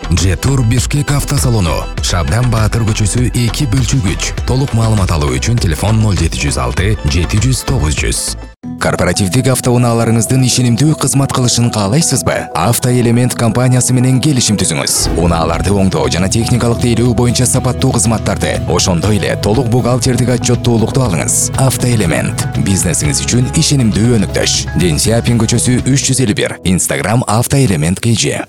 Жетур Бишкек автосалону. Шабдан Баатыр көчөсү 2 бөлчүгүч. Толук маалымат алуу үчүн телефон 0706 700 900. Корпоративдик автоунааларыңыздын ишенимдүү кызмат кылышын каалайсызбы? Автоэлемент компаниясы менен келишим түзүңүз. Унааларды оңдоо жана техникалык тейлөө боюнча сапаттуу кызматтарды, ошондой эле толук бухгалтердик отчеттуулукту алыңыз. Автоэлемент бизнесиңиз үчүн ишенимдүү өнүктөш. Ден Сяпин көчөсү 351. Instagram Автоэлемент KG.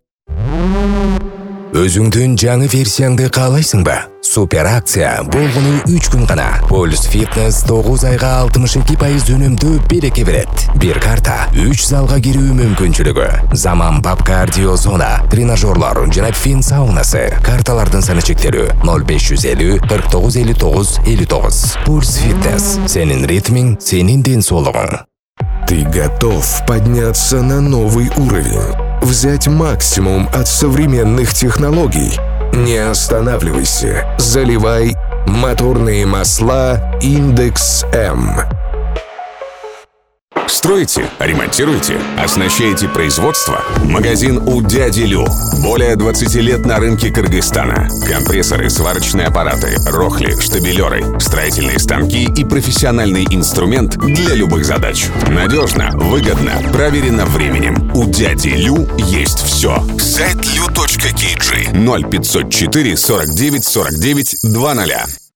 Өзүңдүн жаңы версияңды каалайсыңбы? Супер акция болгону 3 күн гана. Pulse Fitness 9 айга 62% өнүмдүү береке берет. Бир карта 3 залга кирүү мүмкүнчүлүгү. Заманбап кардиозона, тренажерлор жана фин саунасы. Карталардын саны чектелүү 0550 49 59 59. Pulse Fitness. Сенин ритмиң, сенин ден соолугуң. Ты готов подняться на новый уровень? Взять максимум от современных технологий? Не останавливайся. Заливай моторные масла Индекс М. Строите, ремонтируете, оснащаете производство? Магазин у дяди Лю. Более 20 лет на рынке Кыргызстана. Компрессоры, сварочные аппараты, рохли, штабелеры, строительные станки и профессиональный инструмент для любых задач. Надежно, выгодно, проверено временем. У дяди Лю есть все. Сайт lu.kg 0504 49 49 00.